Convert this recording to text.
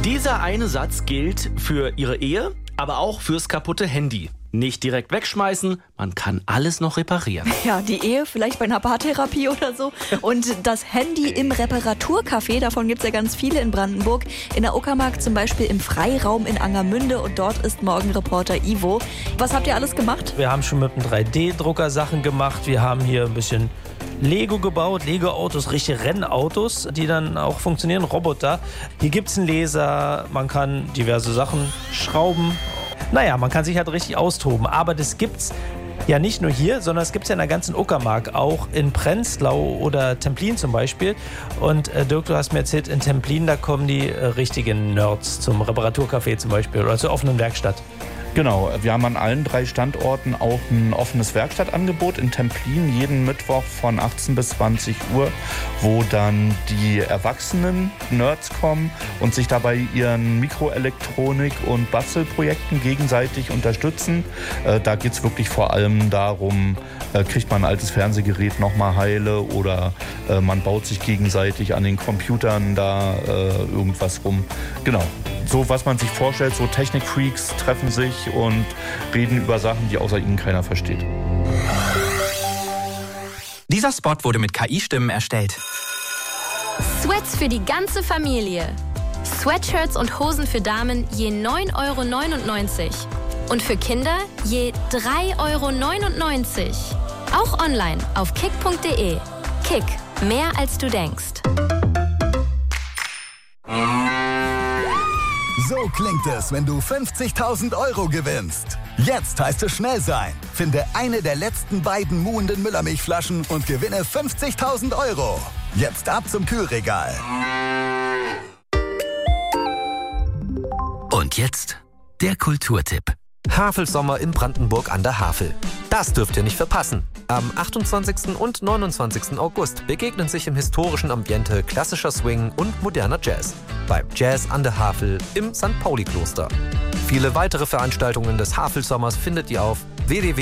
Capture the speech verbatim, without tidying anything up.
Dieser eine Satz gilt für Ihre Ehe, aber auch fürs kaputte Handy. Nicht direkt wegschmeißen, man kann alles noch reparieren. Ja, die Ehe vielleicht bei einer Paartherapie oder so. Und das Handy im Reparaturcafé, davon gibt es ja ganz viele in Brandenburg. In der Uckermark zum Beispiel im Freiraum in Angermünde und dort ist Morgenreporter Ivo. Was habt ihr alles gemacht? Wir haben schon mit einem drei D Drucker Sachen gemacht. Wir haben hier ein bisschen Lego gebaut, Lego-Autos, richtige Rennautos, die dann auch funktionieren, Roboter. Hier gibt es einen Laser, man kann diverse Sachen schrauben. Naja, man kann sich halt richtig austoben, aber das gibt's ja nicht nur hier, sondern es gibt's ja in der ganzen Uckermark, auch in Prenzlau oder Templin zum Beispiel. Und äh, Dirk, du hast mir erzählt, in Templin, da kommen die äh, richtigen Nerds zum Reparaturcafé zum Beispiel oder zur offenen Werkstatt. Genau, wir haben an allen drei Standorten auch ein offenes Werkstattangebot in Templin jeden Mittwoch von achtzehn bis zwanzig Uhr, wo dann die erwachsenen Nerds kommen und sich dabei ihren Mikroelektronik- und Bastelprojekten gegenseitig unterstützen. Äh, da geht es wirklich vor allem darum, äh, kriegt man ein altes Fernsehgerät nochmal heile oder äh, man baut sich gegenseitig an den Computern da äh, irgendwas rum. Genau. So, was man sich vorstellt, so Technikfreaks treffen sich und reden über Sachen, die außer ihnen keiner versteht. Dieser Spot wurde mit K I-Stimmen erstellt. Sweats für die ganze Familie. Sweatshirts und Hosen für Damen je neun Euro neunundneunzig. Und für Kinder je drei Euro neunundneunzig. Auch online auf kick punkt de. Kick, mehr als du denkst. So klingt es, wenn du fünfzigtausend Euro gewinnst. Jetzt heißt es schnell sein. Finde eine der letzten beiden muhenden Müllermilchflaschen und gewinne fünfzigtausend Euro. Jetzt ab zum Kühlregal. Und jetzt der Kulturtipp. Havelsommer in Brandenburg an der Havel. Das dürft ihr nicht verpassen. Am achtundzwanzigsten und neunundzwanzigsten August begegnen sich im historischen Ambiente klassischer Swing und moderner Jazz. Beim Jazz an der Havel im Sankt Pauli-Kloster. Viele weitere Veranstaltungen des Havelsommers findet ihr auf w w w